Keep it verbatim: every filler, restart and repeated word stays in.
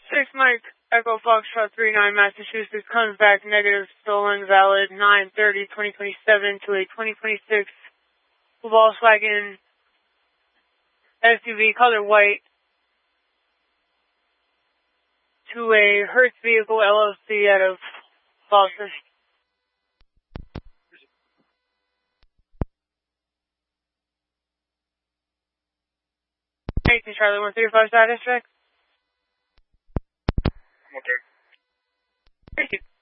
six Mike Echo Foxtrot three nine Massachusetts comes back negative, stolen, valid nine thirty twenty twenty-seven to a twenty twenty-six Volkswagen S U V color white to a Hertz Vehicle L L C out of Boston. eighteen Charlie one three five status check. Okay. Thank you.